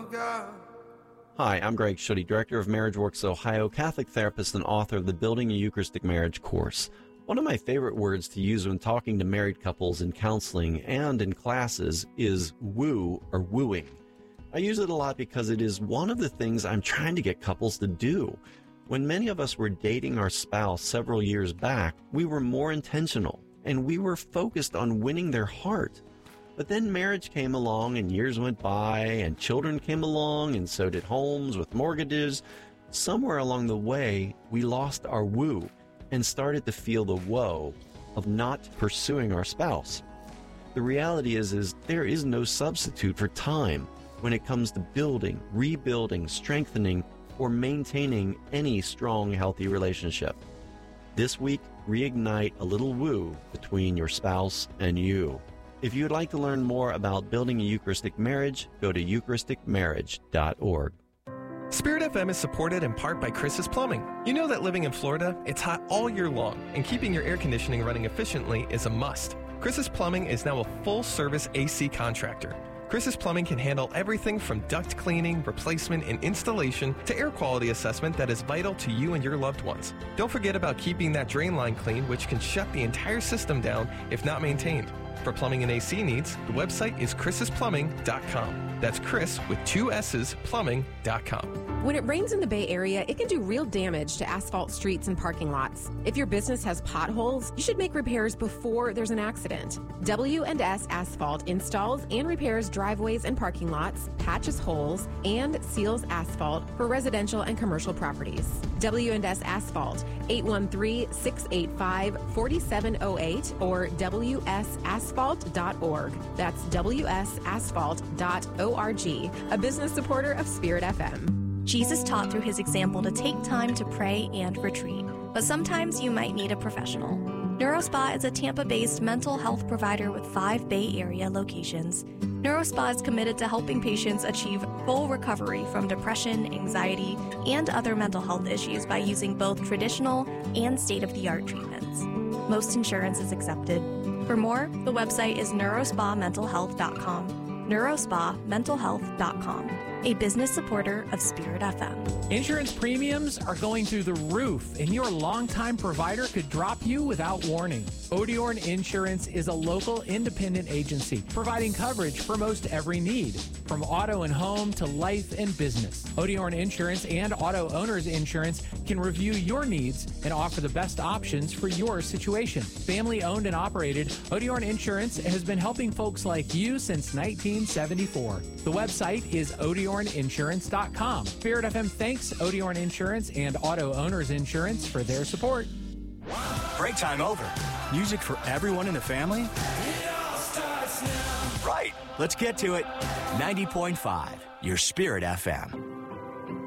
of God. Hi, I'm Greg Schutte, Director of Marriage Works Ohio, Catholic therapist and author of the Building a Eucharistic Marriage course. One of my favorite words to use when talking to married couples in counseling and in classes is woo or wooing. I use it a lot because it is one of the things I'm trying to get couples to do. When many of us were dating our spouse several years back, we were more intentional and we were focused on winning their heart. But then marriage came along and years went by and children came along and so did homes with mortgages. Somewhere along the way, we lost our woo and started to feel the woe of not pursuing our spouse. The reality is there is no substitute for time when it comes to building, rebuilding, strengthening, or maintaining any strong, healthy relationship. This week, reignite a little woo between your spouse and you. If you'd like to learn more about building a Eucharistic marriage, go to eucharisticmarriage.org. Spirit FM is supported in part by Chris's Plumbing. You know that living in Florida, it's hot all year long, and keeping your air conditioning running efficiently is a must. Chris's Plumbing is now a full-service AC contractor. Chris's Plumbing can handle everything from duct cleaning, replacement, and installation to air quality assessment that is vital to you and your loved ones. Don't forget about keeping that drain line clean, which can shut the entire system down if not maintained. For plumbing and AC needs, the website is chrissplumbing.com. That's Chris with 2 S's, plumbing.com. When it rains in the Bay Area, it can do real damage to asphalt streets and parking lots. If your business has potholes, you should make repairs before there's an accident. W&S Asphalt installs and repairs driveways and parking lots, patches holes, and seals asphalt for residential and commercial properties. W&S Asphalt, 813-685-4708 or wsasphalt.org. That's wsasphalt.org, a business supporter of Spirit FM. Jesus taught through his example to take time to pray and retreat, but sometimes you might need a professional. NeuroSpa is a Tampa-based mental health provider with 5 Bay Area locations. NeuroSpa is committed to helping patients achieve full recovery from depression, anxiety, and other mental health issues by using both traditional and state-of-the-art treatments. Most insurance is accepted. For more, the website is neurospamentalhealth.com. neurospamentalhealth.com, a business supporter of Spirit FM. Insurance premiums are going through the roof, and your longtime provider could drop you without warning. Odiorn Insurance is a local independent agency providing coverage for most every need, from auto and home to life and business. Odiorn Insurance and Auto Owners Insurance can review your needs and offer the best options for your situation. Family owned and operated, Odiorn Insurance has been helping folks like you since 1974. The website is OdiornInsurance.com. Spirit FM thanks Odiorn Insurance and Auto Owners Insurance for their support. Break time over. Music for everyone in the family? It all starts now. Right. Let's get to it. 90.5, your Spirit FM.